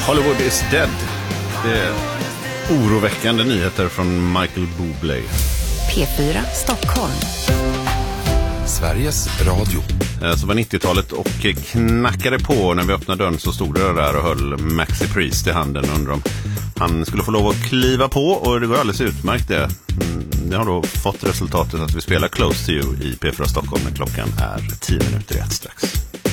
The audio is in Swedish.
Hollywood is dead. Det är oroväckande nyheter från Michael Bublé. P4 Stockholm. Sveriges Radio. Så var 90-talet och knackade på. När vi öppnade dörren så stod det där och höll Maxi Priest i handen. Undrar om han skulle få lov att kliva på, och det går alldeles utmärkt det. Det har då fått resultatet att vi spelar Close to You i P4 Stockholm när klockan är 10 minuter i ett strax.